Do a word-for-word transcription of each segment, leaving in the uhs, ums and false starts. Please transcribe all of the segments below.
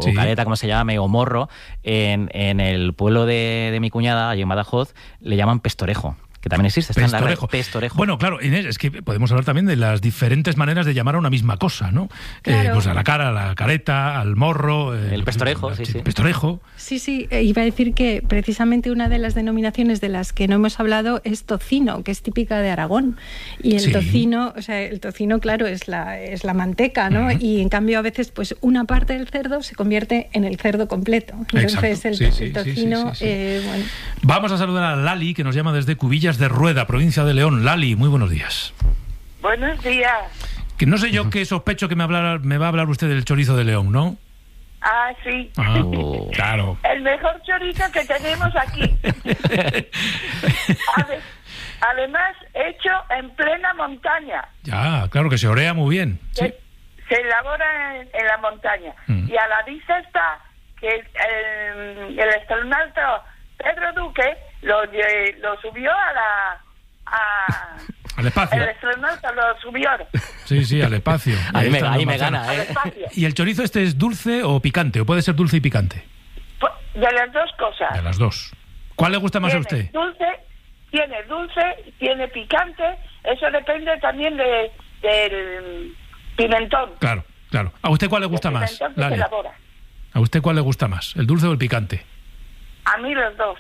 sí. o caleta, como se llame, o morro, en, en el pueblo de, de mi cuñada, allí en Badajoz, le llaman pestorejo. Que también existe, está pestorejo. en la red, pestorejo. Bueno, claro, Inés, es que podemos hablar también de las diferentes maneras de llamar a una misma cosa, ¿no? Claro. Eh, pues a la cara, a la careta, al morro... Eh, el pestorejo, la, sí, sí. Pestorejo. Sí, sí, eh, iba a decir que precisamente una de las denominaciones de las que no hemos hablado es tocino, que es típica de Aragón. Y el sí. tocino, o sea, el tocino, claro, es la, es la manteca, ¿no? Uh-huh. Y en cambio a veces, pues una parte del cerdo se convierte en el cerdo completo. Entonces el, sí, sí, el tocino, sí, sí, sí, sí. Eh, bueno. Vamos a saludar a Lali, que nos llama desde Cubillas de Rueda, provincia de León. Lali, muy buenos días. Buenos días. Que no sé yo qué sospecho que me, hablar, me va a hablar usted del chorizo de León, ¿no? Ah, sí. Ah, oh. Claro. El mejor chorizo que tenemos aquí. Además, hecho en plena montaña. Ya, claro, que se orea muy bien. Se, sí. se elabora en, en la montaña. Mm. Y a la vista está que el, el astronauta Pedro Duque lo, lo subió a la... A, al espacio. El astronauta lo subió. Sí, sí, al espacio. Ahí, me, ahí me gana, ¿eh? ¿Y el chorizo este es dulce o picante? ¿O puede ser dulce y picante? De las dos cosas. De las dos. ¿Cuál le gusta más tiene a usted? Dulce, tiene dulce, tiene picante. Eso depende también de del pimentón. Claro, claro. ¿A usted cuál le gusta más? Lali. ¿A usted cuál le gusta más? ¿El dulce o el picante? A mí los dos.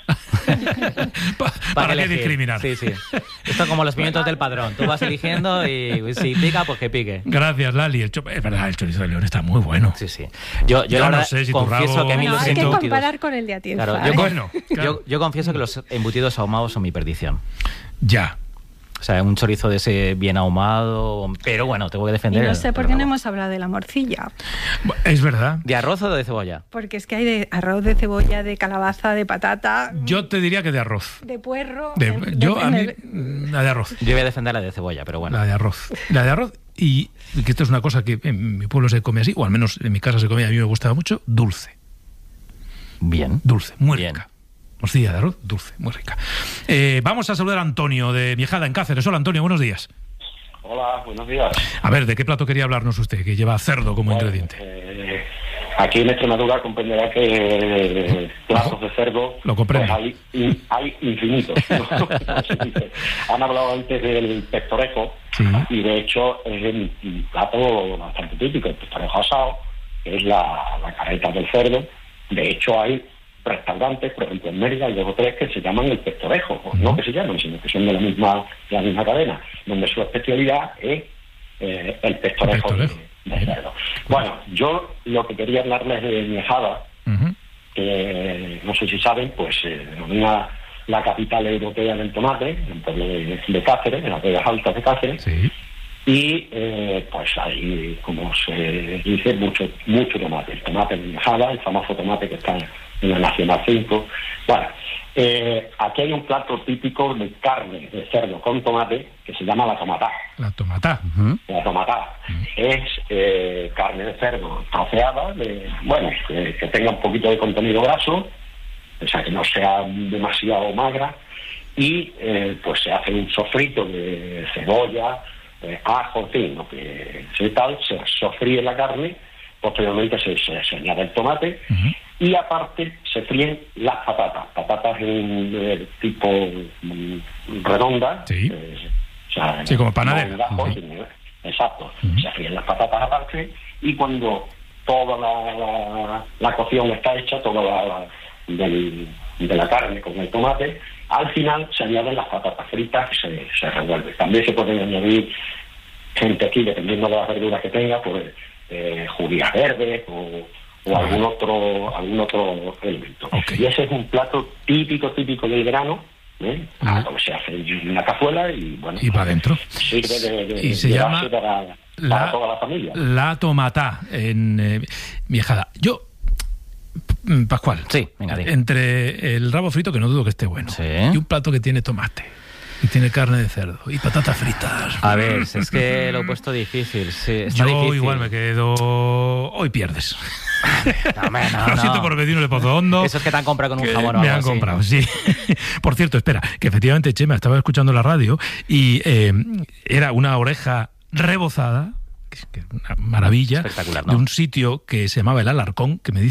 ¿Para, ¿Para qué discriminar? Sí, sí. Esto es como los pimientos del padrón. Tú vas eligiendo y si pica, pues que pique. Gracias, Lali. El cho- es verdad, el chorizo de León está muy bueno. Sí, sí. Yo, yo, yo la no sé si confieso rabo... que a mí no, los hay embutidos... que comparar con el de Atienza. Claro, yo, ¿eh? bueno, claro. yo, yo confieso que los embutidos ahumados son mi perdición. Ya. O sea, un chorizo de ese bien ahumado, pero bueno, tengo que defender. Y no sé por qué no hemos hablado de la morcilla. Es verdad. ¿De arroz o de cebolla? Porque es que hay de arroz, de cebolla, de calabaza, de patata. Yo te diría que de arroz. De puerro. De, de, yo, de, a mí, de, la de arroz. Yo voy a defender la de cebolla, pero bueno. La de arroz. La de arroz y que esto es una cosa que en mi pueblo se come así, o al menos en mi casa se come, a mí me gustaba mucho, dulce. Bien. Dulce, muy Bien. rica. Morcilla de arroz, dulce, muy rica. Eh, vamos a saludar a Antonio de Miejada, en Cáceres. Hola, Antonio, buenos días. Hola, buenos días. A ver, ¿de qué plato quería hablarnos usted, que lleva cerdo como bueno, ingrediente? Eh, aquí en Extremadura comprenderá que eh, platos de cerdo lo comprendo. Pues hay, in, hay infinitos. ¿no? Han hablado antes del pestorejo, sí. Y de hecho es un plato bastante típico, el pestorejo asado, que es la, la careta del cerdo. De hecho hay restaurantes, por ejemplo en Mérida hay dos o tres que se llaman el pestorejo, uh-huh. no que se llaman, sino que son de la misma de la misma cadena, donde su especialidad es eh, el pestorejo, el pestorejo. De, de cerdo. Uh-huh. Bueno, yo lo que quería hablarles de Miejada, uh-huh. que no sé si saben, pues se eh, denomina la capital europea del tomate, en el pueblo de, de Cáceres, en las Vegas Altas de Cáceres, sí. Y eh, pues hay, como se dice, mucho mucho tomate. El tomate de Miejada, el famoso tomate que está en la Nacional cinco. Bueno, eh, aquí hay un plato típico de carne de cerdo con tomate que se llama la tomatá. La tomatá. Uh-huh. La tomatá. Uh-huh. Es eh, carne de cerdo troceada, de, bueno, que, que tenga un poquito de contenido graso, o sea, que no sea demasiado magra, y eh, pues se hace un sofrito de cebolla, Eh, ajo, en fin, lo que se tal, se sofríe la carne, posteriormente se, se, se añade el tomate, uh-huh. Y aparte se fríen las patatas, patatas en eh, tipo mm, redonda, sí, eh, o sea, sí, como panadera, gajo, uh-huh. sí, exacto, uh-huh. Se fríen las patatas aparte, y cuando toda la, la, la cocción está hecha, toda la, la del, de la carne con el tomate, al final se añaden las patatas fritas y se, se revuelve. También se pueden añadir gente aquí, dependiendo de las verduras que tenga, pues eh, judías verdes o, o algún otro algún otro elemento. Okay. Y ese es un plato típico, típico del verano, ¿eh? Ah. Donde se hace en una cazuela y bueno, y para adentro. Sirve de, de, y se de llama base para, la, para toda la familia. La tomatá en eh, Miejada. Yo Pascual, sí, venga, diga. Entre el rabo frito, que no dudo que esté bueno, sí. Y un plato que tiene tomate, y tiene carne de cerdo, y patatas fritas. A ver, es que lo he puesto difícil. Sí, está Yo difícil. igual me quedo... Hoy pierdes. No, man, no, lo siento no. por vecinos de Pozo Hondo. Eso es que te han comprado con un jamón o Me algo han así. comprado, sí. Por cierto, espera, que efectivamente Chema estaba escuchando la radio y eh, era una oreja rebozada, que es una maravilla, espectacular, ¿no? de un sitio que se llamaba El Alarcón, que me dice